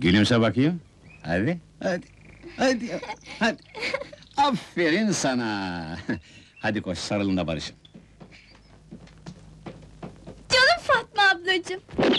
Gülümse bakayım. Hadi, hadi, hadi. Aferin sana! Hadi koş, sarılın da barışın. Canım Fatma ablacığım!